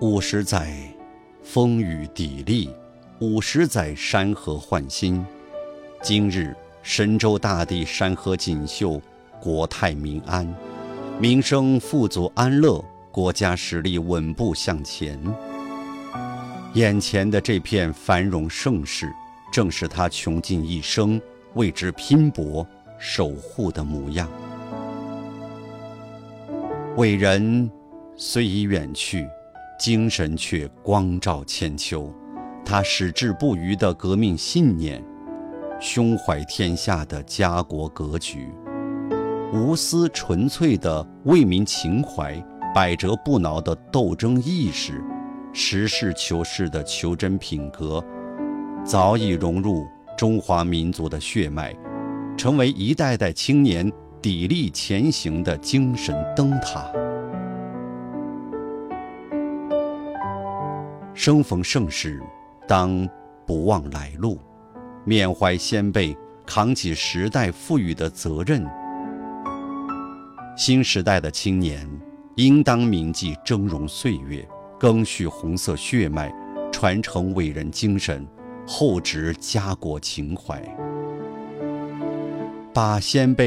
50载，风雨砥砺；50载，山河焕新。今日，神州大地山河锦绣，国泰民安，民生富足安乐，国家实力稳步向前。眼前的这片繁荣盛世，正是他穷尽一生为之拼搏守护的模样。伟人虽已远去，精神却光照千秋。他矢志不渝的革命信念，胸怀天下的家国格局，无私纯粹的为民情怀，百折不挠的斗争意识，实事求是的求真品格，早已融入中华民族的血脉，成为一代代青年砥砺前行的精神灯塔。生逢盛世，当不忘来路，缅怀先辈，扛起时代赋予的责任。新时代的青年应当铭记峥嵘岁月，赓续红色血脉，传承伟人精神，厚植家国情怀，把先辈